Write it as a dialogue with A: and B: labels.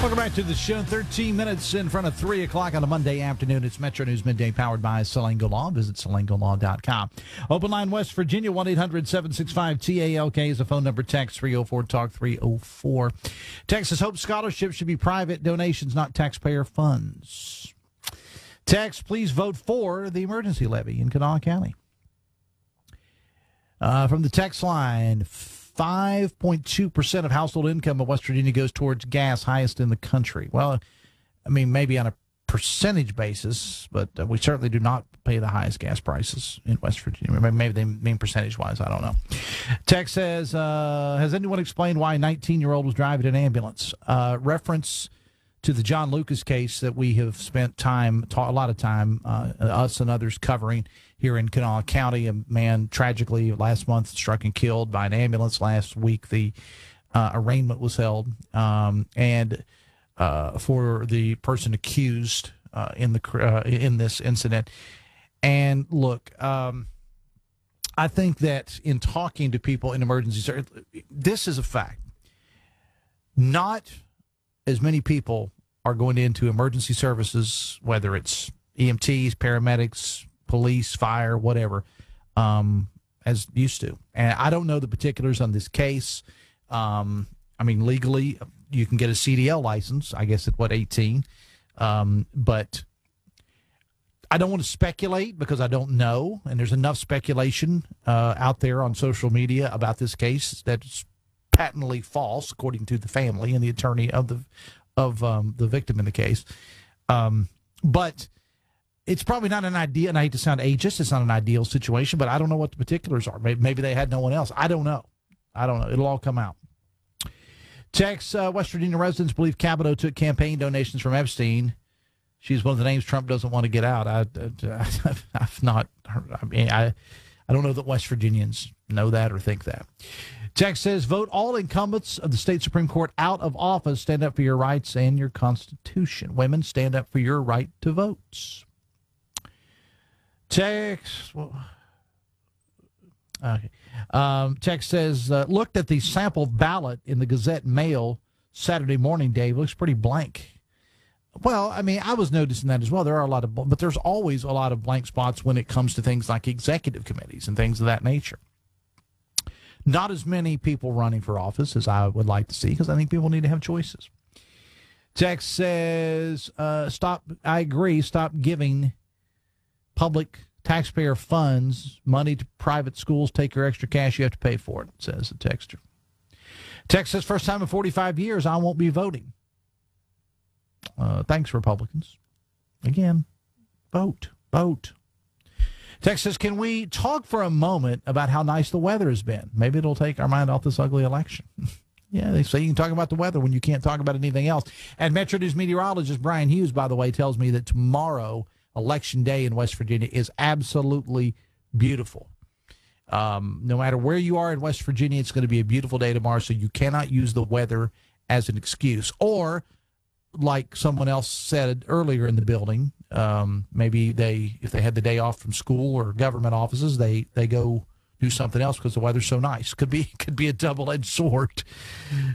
A: Welcome back to the show. 13 minutes in front of 3 o'clock on a Monday afternoon. It's Metro News Midday powered by Salango Law. Visit salangolaw.com. Open line West Virginia, 1-800-765-TALK is the phone number. Text 304-TALK 304. Texas Hope Scholarship should be private donations, not taxpayer funds. Text, please vote for the emergency levy in Kanawha County. From the text line, 5.2% of household income of West Virginia goes towards gas, highest in the country. Well, I mean, maybe on a percentage basis, but we certainly do not pay the highest gas prices in West Virginia. Maybe they mean percentage-wise. I don't know. Text says, has anyone explained why a 19-year-old was driving an ambulance? Reference to the John Lucas case that we have spent a lot of time, us and others covering here in Kanawha County. A man tragically last month struck and killed by an ambulance. Last week, the arraignment was held, and for the person accused in this incident. And look, I think that in talking to people in emergency service, this is a fact. Not as many people are going into emergency services, whether it's EMTs, paramedics, police, fire, whatever, as used to. And I don't know the particulars on this case. I mean, legally, you can get a CDL license, I guess, at 18? But I don't want to speculate because I don't know. And there's enough speculation out there on social media about this case that's patently false, according to the family and the attorney of the victim in the case. But it's probably not an ideal, and I hate to sound ageist, it's not an ideal situation, but I don't know what the particulars are. Maybe they had no one else. I don't know. It'll all come out. Text, West Virginia residents believe Capito took campaign donations from Epstein. She's one of the names Trump doesn't want to get out. I've not heard. I don't know that West Virginians know that or think that. Text says, vote all incumbents of the state Supreme Court out of office. Stand up for your rights and your Constitution. Women, stand up for your right to vote. Text, okay. Text says, looked at the sample ballot in the Gazette Mail Saturday morning, Dave. Looks pretty blank. Well, I mean, I was noticing that as well. There are but there's always a lot of blank spots when it comes to things like executive committees and things of that nature. Not as many people running for office as I would like to see, because I think people need to have choices. Text says, I agree, stop giving public taxpayer funds money to private schools. Take your extra cash, you have to pay for it, says the texter. Text says, first time in 45 years, I won't be voting. Thanks, Republicans. Again, vote. Text says, can we talk for a moment about how nice the weather has been? Maybe it'll take our mind off this ugly election. Yeah, they say you can talk about the weather when you can't talk about anything else. And Metro News meteorologist Brian Hughes, by the way, tells me that tomorrow, Election Day in West Virginia, is absolutely beautiful. No matter where you are in West Virginia, it's going to be a beautiful day tomorrow, so you cannot use the weather as an excuse. Or, like someone else said earlier in the building, maybe if they had the day off from school or government offices, they go do something else because the weather's so nice. Could be a double-edged sword.